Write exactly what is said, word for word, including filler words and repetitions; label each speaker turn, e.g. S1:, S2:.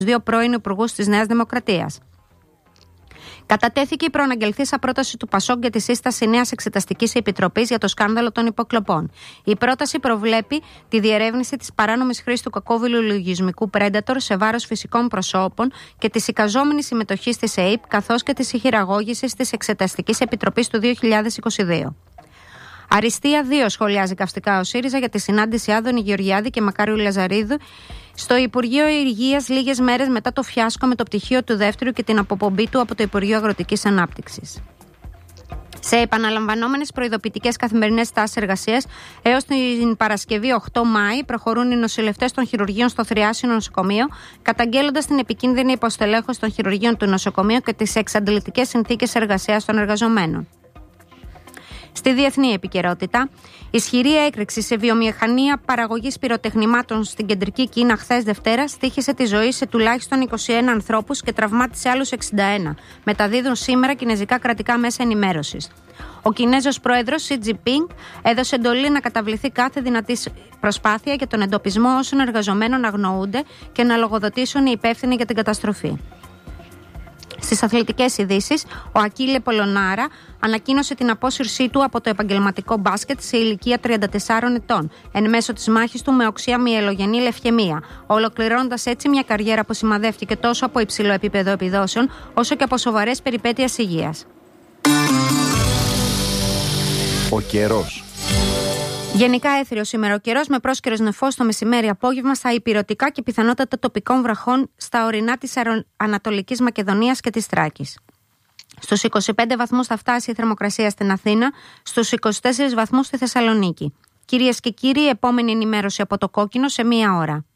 S1: δύο πρώην υπουργούς της Νέας Δημοκρατίας. Κατατέθηκε η προαναγγελθήσα πρόταση του Πασόκ για τη σύσταση νέας εξεταστικής επιτροπής για το σκάνδαλο των υποκλοπών. Η πρόταση προβλέπει τη διερεύνηση της παράνομης χρήσης του κακόβουλου λογισμικού Predator σε βάρος φυσικών προσώπων και της εικαζόμενης συμμετοχής της ΕΕΠ, καθώς και της χειραγώγησης της Εξεταστικής Επιτροπής του δύο χιλιάδες είκοσι δύο. Αριστεία δύο σχολιάζει καυστικά ο ΣΥΡΙΖΑ για τη συνάντηση Άδωνη Γεωργιάδη και Μακάριου Λαζαρίδου στο Υπουργείο Υγείας λίγες μέρες μετά το φιάσκο με το πτυχίο του δεύτερου και την αποπομπή του από το Υπουργείο Αγροτικής Ανάπτυξης. Σε επαναλαμβανόμενες προειδοποιητικές καθημερινές τάσεις εργασίας, έως την Παρασκευή οκτώ Μάη προχωρούν οι νοσηλευτές των χειρουργείων στο Θριάσιο Νοσοκομείο, καταγγέλλοντας την επικίνδυνη υποστελέχωση των χειρουργείων του νοσοκομείου και τις εξαντλητικές συνθήκες εργασίας των εργαζομένων. Στη διεθνή επικαιρότητα, ισχυρή έκρηξη σε βιομηχανία παραγωγής πυροτεχνημάτων στην κεντρική Κίνα χθες Δευτέρα στοίχησε τη ζωή σε τουλάχιστον είκοσι ένα ανθρώπους και τραυμάτισε άλλους εξήντα ένα, μεταδίδουν σήμερα κινεζικά κρατικά μέσα ενημέρωσης. Ο Κινέζος πρόεδρος Σι Τζινπίνγκ έδωσε εντολή να καταβληθεί κάθε δυνατή προσπάθεια για τον εντοπισμό όσων εργαζομένων αγνοούνται και να λογοδοτήσουν οι υπεύθυνοι για την καταστροφή. Στις αθλητικές ειδήσεις, ο Ακίλε Πολωνάρα ανακοίνωσε την απόσυρσή του από το επαγγελματικό μπάσκετ σε ηλικία τριάντα τεσσάρων ετών, εν μέσω της μάχης του με οξία μυελογενή λευχαιμία, ολοκληρώνοντας έτσι μια καριέρα που σημαδεύτηκε τόσο από υψηλό επίπεδο επιδόσεων, όσο και από σοβαρές περιπέτειες υγείας.
S2: Ο καιρός.
S1: Γενικά έθριο σήμερα ο καιρός, με πρόσκαιρος νεφός το μεσημέρι-απόγευμα στα ηπειρωτικά και πιθανότατα τοπικών βραχών στα ορεινά της Ανατολικής Μακεδονίας και της Θράκης. Στους είκοσι πέντε βαθμούς θα φτάσει η θερμοκρασία στην Αθήνα, στους είκοσι τέσσερις βαθμούς στη Θεσσαλονίκη. Κυρίες και κύριοι, επόμενη ενημέρωση από το Κόκκινο σε μία ώρα.